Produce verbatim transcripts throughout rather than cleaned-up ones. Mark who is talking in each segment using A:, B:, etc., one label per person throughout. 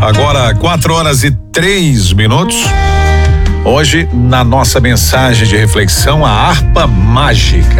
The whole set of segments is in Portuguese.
A: Agora, quatro horas e três minutos. Hoje, na nossa mensagem de reflexão, a harpa mágica.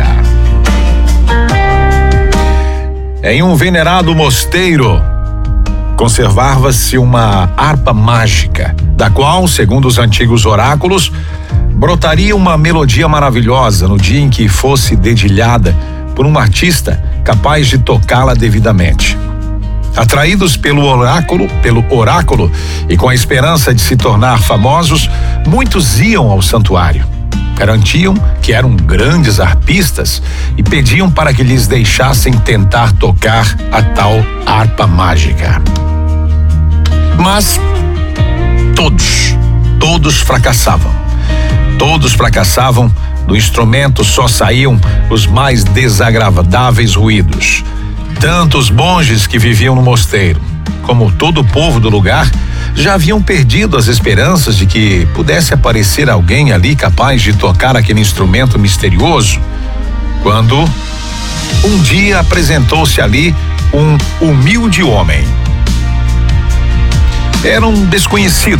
A: Em um venerado mosteiro, conservava-se uma harpa mágica, da qual, segundo os antigos oráculos, brotaria uma melodia maravilhosa no dia em que fosse dedilhada por um artista capaz de tocá-la devidamente. Atraídos pelo oráculo, pelo oráculo e com a esperança de se tornar famosos, muitos iam ao santuário. Garantiam que eram grandes harpistas e pediam para que lhes deixassem tentar tocar a tal harpa mágica. Mas todos, todos fracassavam. Todos fracassavam. Do instrumento só saíam os mais desagradáveis ruídos. Tanto os monges que viviam no mosteiro, como todo o povo do lugar, já haviam perdido as esperanças de que pudesse aparecer alguém ali capaz de tocar aquele instrumento misterioso, quando um dia apresentou-se ali um humilde homem. Era um desconhecido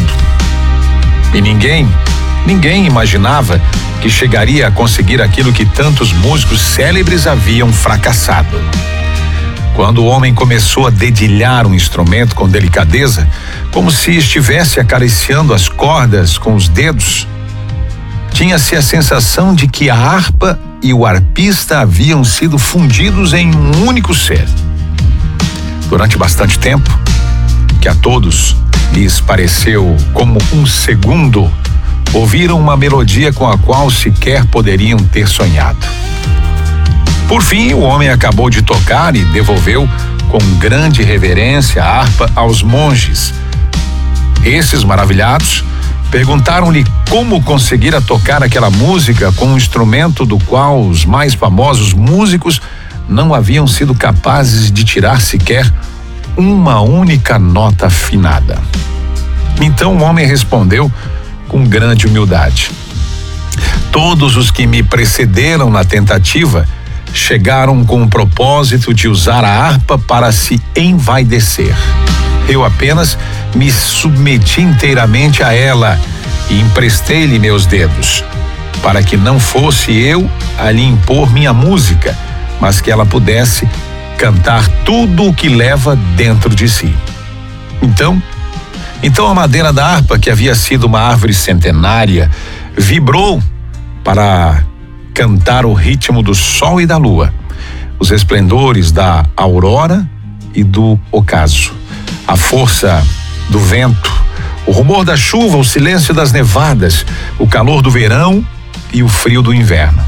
A: e ninguém, ninguém imaginava que chegaria a conseguir aquilo que tantos músicos célebres haviam fracassado. Quando o homem começou a dedilhar um instrumento com delicadeza, como se estivesse acariciando as cordas com os dedos, tinha-se a sensação de que a harpa e o arpista haviam sido fundidos em um único ser. Durante bastante tempo, que a todos lhes pareceu como um segundo, ouviram uma melodia com a qual sequer poderiam ter sonhado. Por fim, o homem acabou de tocar e devolveu com grande reverência a harpa aos monges. Esses, maravilhados, perguntaram-lhe como conseguira tocar aquela música com um instrumento do qual os mais famosos músicos não haviam sido capazes de tirar sequer uma única nota afinada. Então o homem respondeu com grande humildade: todos os que me precederam na tentativa chegaram com o propósito de usar a harpa para se envaidecer. Eu apenas me submeti inteiramente a ela e emprestei-lhe meus dedos, para que não fosse eu a lhe impor minha música, mas que ela pudesse cantar tudo o que leva dentro de si. Então, então a madeira da harpa, que havia sido uma árvore centenária, vibrou para cantar o ritmo do sol e da lua, os esplendores da aurora e do ocaso, a força do vento, o rumor da chuva, o silêncio das nevadas, o calor do verão e o frio do inverno,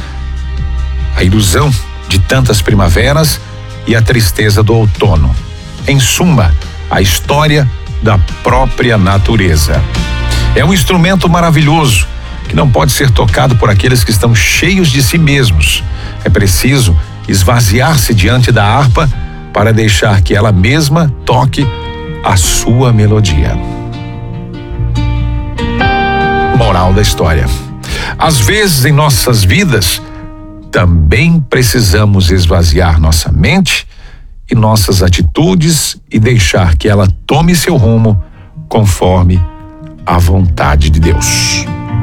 A: a ilusão de tantas primaveras e a tristeza do outono. Em suma, a história da própria natureza. É um instrumento maravilhoso que não pode ser tocado por aqueles que estão cheios de si mesmos. É preciso esvaziar-se diante da harpa para deixar que ela mesma toque a sua melodia. Moral da história: às vezes em nossas vidas também precisamos esvaziar nossa mente e nossas atitudes e deixar que ela tome seu rumo conforme a vontade de Deus.